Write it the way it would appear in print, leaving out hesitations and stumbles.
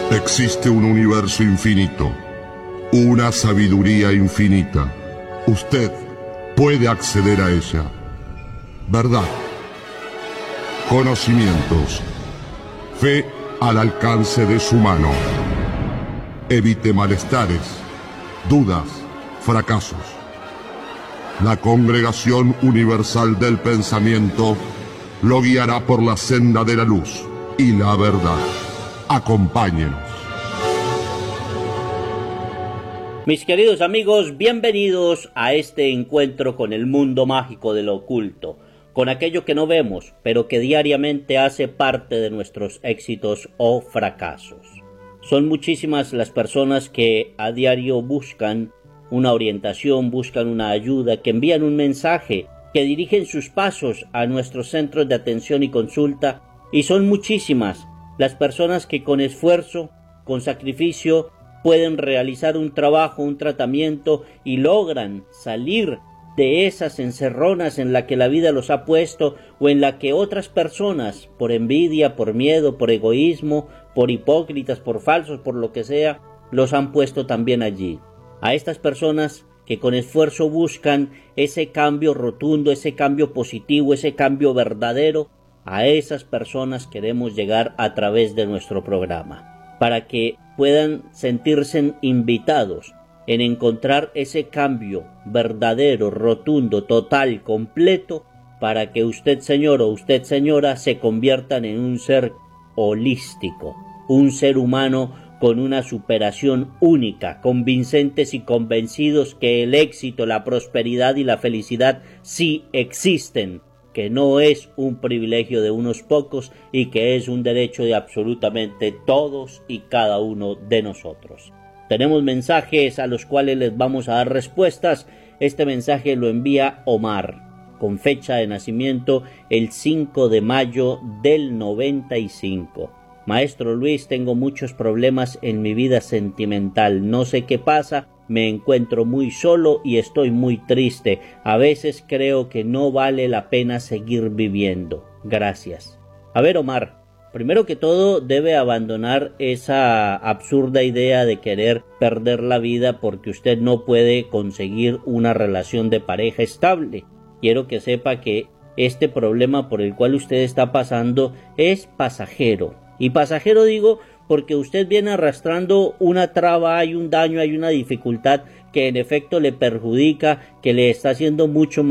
Existe un universo infinito, una sabiduría infinita. Usted puede acceder a ella. Verdad, conocimientos, fe al alcance de su mano. Evite malestares, dudas, fracasos. La Congregación Universal del Pensamiento lo guiará por la senda de la luz y la verdad. Acompáñenos. Mis queridos amigos, bienvenidos a este encuentro con el mundo mágico de lo oculto, con aquello que no vemos, pero que diariamente hace parte de nuestros éxitos o fracasos. Son muchísimas las personas que a diario buscan una orientación, buscan una ayuda, que envían un mensaje, que dirigen sus pasos a nuestros centros de atención y consulta, y son muchísimas las personas que con esfuerzo, con sacrificio, pueden realizar un trabajo, un tratamiento y logran salir de esas encerronas en la que la vida los ha puesto o en la que otras personas, por envidia, por miedo, por egoísmo, por hipócritas, por falsos, por lo que sea, los han puesto también allí. A estas personas que con esfuerzo buscan ese cambio rotundo, ese cambio positivo, ese cambio verdadero, a esas personas queremos llegar a través de nuestro programa, para que puedan sentirse invitados en encontrar ese cambio verdadero, rotundo, total, completo, para que usted, señor, o usted, señora, se conviertan en un ser holístico, un ser humano con una superación única, convincentes y convencidos que el éxito, la prosperidad y la felicidad sí existen, que no es un privilegio de unos pocos y que es un derecho de absolutamente todos y cada uno de nosotros. Tenemos mensajes a los cuales les vamos a dar respuestas. Este mensaje lo envía Omar, con fecha de nacimiento el 5 de mayo del 95. Maestro Luis, tengo muchos problemas en mi vida sentimental. No sé qué pasa, me encuentro muy solo y estoy muy triste. A veces creo que no vale la pena seguir viviendo. Gracias. A ver, Omar, primero que todo debe abandonar esa absurda idea de querer perder la vida porque usted no puede conseguir una relación de pareja estable. Quiero que sepa que este problema por el cual usted está pasando es pasajero. Y pasajero digo porque usted viene arrastrando una traba, hay un daño, hay una dificultad que en efecto le perjudica, que le está haciendo mucho